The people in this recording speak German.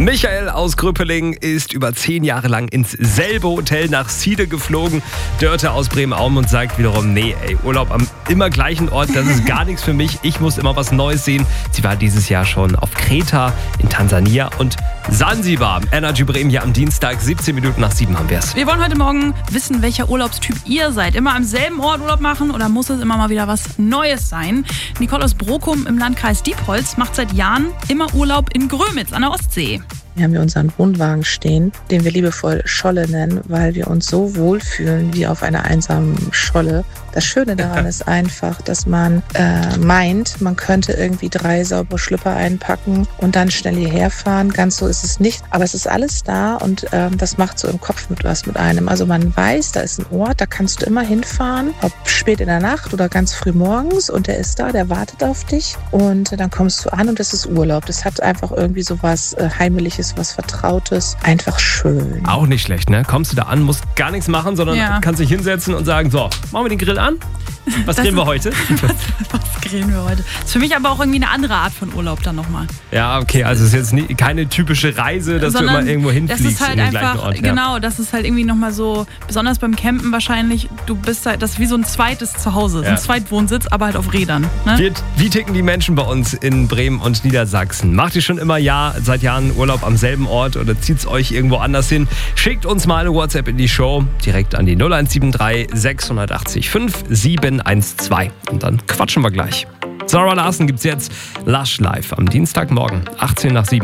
Michael aus Gröpeling ist über 10 Jahre lang ins selbe Hotel nach Siede geflogen. Dörte aus Bremen-Aum und sagt wiederum, nee, Urlaub am immer gleichen Ort, das ist gar nichts für mich. Ich muss immer was Neues sehen. Sie war dieses Jahr schon auf Kreta, in Tansania und Sansibar. Energy Bremen hier am Dienstag, 17 Minuten nach 7 haben wir es. Wir wollen heute Morgen wissen, welcher Urlaubstyp ihr seid. Immer am selben Ort Urlaub machen oder muss es immer mal wieder was Neues sein? Nicole aus Brokum im Landkreis Diepholz macht seit Jahren immer Urlaub in Grömitz an der Ostsee. Hier haben wir unseren Wohnwagen stehen, den wir liebevoll Scholle nennen, weil wir uns so wohlfühlen wie auf einer einsamen Scholle. Das Schöne daran ist einfach, dass man meint, man könnte irgendwie 3 saubere Schlüpper einpacken und dann schnell hierher fahren. Ganz so ist es nicht, aber es ist alles da und das macht so im Kopf was mit einem. Also man weiß, da ist ein Ort, da kannst du immer hinfahren, ob spät in der Nacht oder ganz früh morgens und der ist da, der wartet auf dich und dann kommst du an und das ist Urlaub. Das hat einfach irgendwie so was Heimeliges, was Vertrautes, einfach schön. Auch nicht schlecht, ne? Kommst du da an, musst gar nichts machen, sondern kannst dich hinsetzen und sagen, so, machen wir den Grill an? Was grillen wir heute? Was grillen wir heute? Das ist für mich aber auch irgendwie eine andere Art von Urlaub dann nochmal. Ja, okay, also es ist jetzt keine typische Reise, dass du immer irgendwo hinfliegst. Das ist halt in den einfach, Ort, genau, das ist halt irgendwie nochmal so, besonders beim Campen wahrscheinlich, du bist halt, das ist wie so ein zweites Zuhause, so ein Zweitwohnsitz, aber halt auf Rädern. Ne? Wie ticken die Menschen bei uns in Bremen und Niedersachsen? Macht ihr schon immer seit Jahren Urlaub am selben Ort oder zieht's euch irgendwo anders hin? Schickt uns mal eine WhatsApp in die Show, direkt an die 0173 680 5712 und dann quatschen wir gleich. Zara Larsson gibt's jetzt Lush live am Dienstagmorgen, 18 nach 7.